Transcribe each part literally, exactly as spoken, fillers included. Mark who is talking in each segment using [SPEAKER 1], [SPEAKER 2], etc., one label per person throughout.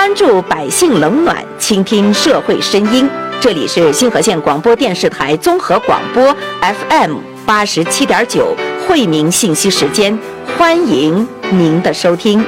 [SPEAKER 1] 关注百姓冷暖，倾听社会声音。这里是新河县广播电视台综合广播 F M 八十七点九惠民信息时间，欢迎您的收听。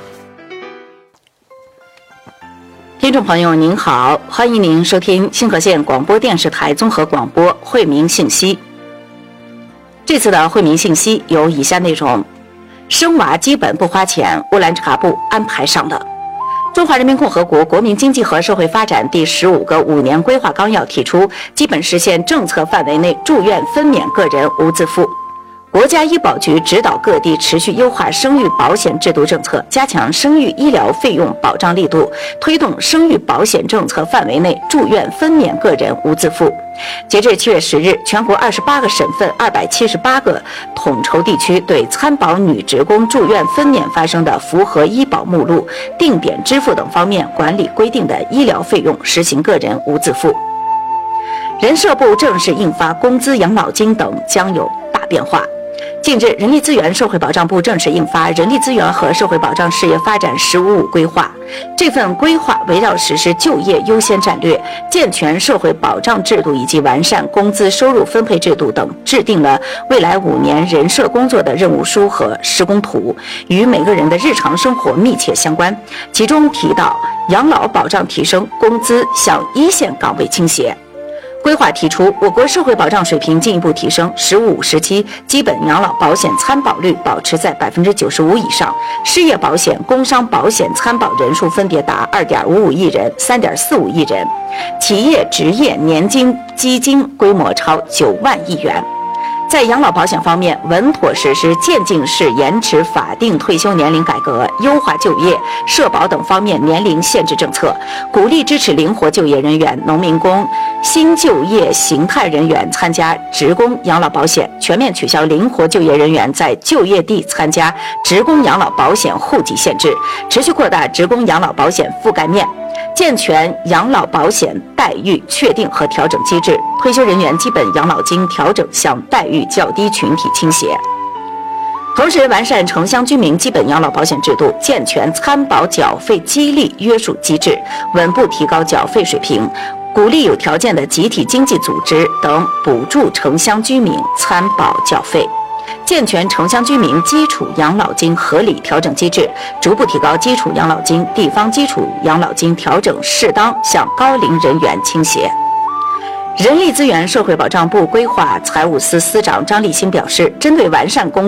[SPEAKER 1] 听众朋友您好，欢迎您收听新河县广播电视台综合广播惠民信息。这次的惠民信息有以下内容：生娃基本不花钱，乌兰察布安排上的。中华人民共和国国民经济和社会发展第十五个五年规划纲要提出，基本实现政策范围内住院分娩个人无自付。国家医保局指导各地持续优化生育保险制度政策，加强生育医疗费用保障力度，推动生育保险政策范围内住院分娩个人无自付。截至七月十日，全国二十八个省份、二百七十八个统筹地区对参保女职工住院分娩发生的符合医保目录、定点支付等方面管理规定的医疗费用实行个人无自付。人社部正式印发工资、养老金等将有大变化。近日，人力资源社会保障部正式印发《人力资源和社会保障事业发展“十五五”规划》。这份规划围绕实施就业优先战略、健全社会保障制度以及完善工资收入分配制度等，制定了未来五年人社工作的任务书和施工图，与每个人的日常生活密切相关。其中提到，养老保障提升，工资向一线岗位倾斜。规划提出，我国社会保障水平进一步提升，十五时期基本养老保险参保率保持在百分之九十五以上，失业保险、工伤保险参保人数分别达二点五五亿人、三点四五亿人，企业职业年金基金规模超九万亿元。在养老保险方面，稳妥实施渐进式延迟法定退休年龄改革，优化就业、社保等方面年龄限制政策，鼓励支持灵活就业人员、农民工、新就业形态人员参加职工养老保险，全面取消灵活就业人员在就业地参加职工养老保险户籍限制，持续扩大职工养老保险覆盖面。健全养老保险待遇确定和调整机制，退休人员基本养老金调整向待遇较低群体倾斜。同时，完善城乡居民基本养老保险制度，健全参保缴费激励约束机制，稳步提高缴费水平，鼓励有条件的集体经济组织等补助城乡居民参保缴费。健全城乡居民基础养老金合理调整机制，逐步提高基础养老金、地方基础养老金调整适当向高龄人员倾斜。人力资源社会保障部规划财务司司长张立新表示，针对完善工